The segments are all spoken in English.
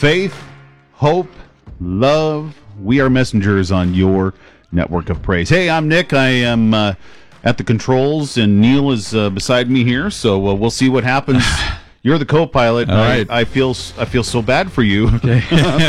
faith, hope, love. We are messengers on your network of praise. Hey, I'm Nick. I am at the controls, and Neil is beside me here, so we'll see what happens. You're the co-pilot. All right. I feel so bad for you. Okay.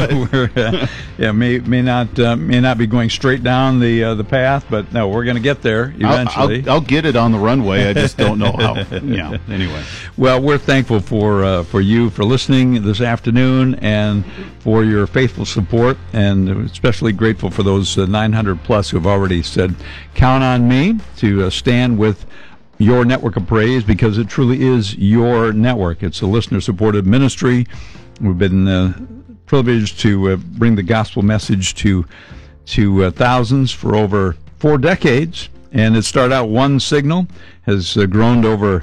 May not be going straight down the path, but no, we're going to get there eventually. I'll get it on the runway. I just don't know how. Yeah. Anyway. Well, we're thankful for you for listening this afternoon and for your faithful support, and especially grateful for those 900 plus who have already said, "Count on me to stand with your network of praise," because it truly is your network. It's a listener-supported ministry. We've been privileged to bring the gospel message to thousands for over 4 decades. And it started out one signal, has grown to over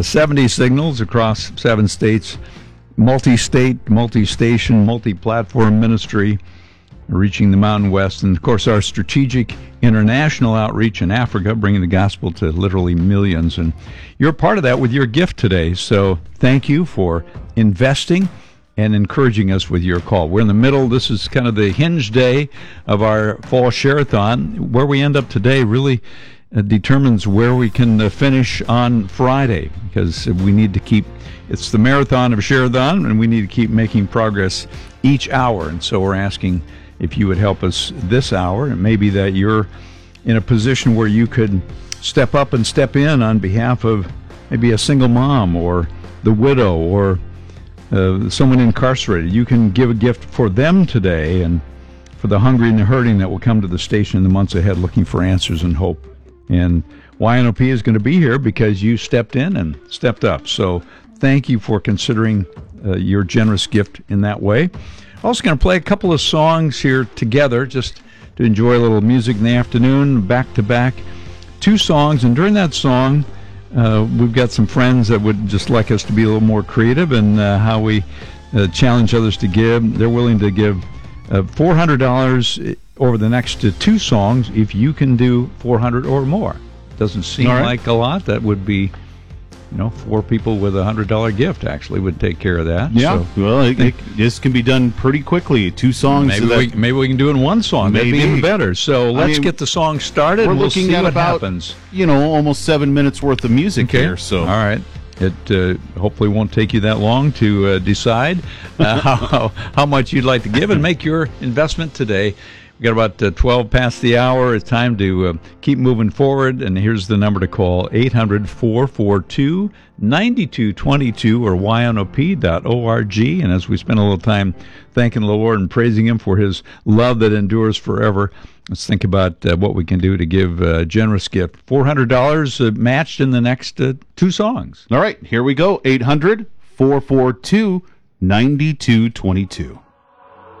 70 signals across 7 states, multi-state, multi-station, multi-platform ministry, reaching the Mountain West, and of course our strategic international outreach in Africa, bringing the gospel to literally millions. And you're part of that with your gift today. So thank you for investing and encouraging us with your call. We're in the middle. This is kind of the hinge day of our fall share-a-thon. Where we end up today really determines where we can finish on Friday, because we need to keep, it's the marathon of share-a-thon, and we need to keep making progress each hour. And so we're asking if you would help us this hour. It may be that you're in a position where you could step up and step in on behalf of maybe a single mom or the widow or someone incarcerated. You can give a gift for them today and for the hungry and the hurting that will come to the station in the months ahead looking for answers and hope. And YNOP is going to be here because you stepped in and stepped up. So thank you for considering your generous gift in that way. Also going to play a couple of songs here together just to enjoy a little music in the afternoon, back to back. 2 songs, and during that song, we've got some friends that would just like us to be a little more creative in how we challenge others to give. They're willing to give $400 over the next 2 songs if you can do 400 or more. Doesn't seem like a lot. That would be, 4 people with $100 gift actually would take care of that. Yeah, so, well, this can be done pretty quickly. 2 songs. Maybe we can do it in 1 song. Maybe. That'd be even better. So let's get the song started. We'll see at what about, happens. Almost 7 minutes worth of music here. So all right. It hopefully won't take you that long to decide how much you'd like to give and make your investment today. We've got about 12 past the hour. It's time to keep moving forward, and here's the number to call, 800-442-9222 or ynop.org. And as we spend a little time thanking the Lord and praising Him for His love that endures forever, let's think about what we can do to give a generous gift. $400 matched in the next 2 songs. All right, here we go, 800-442-9222.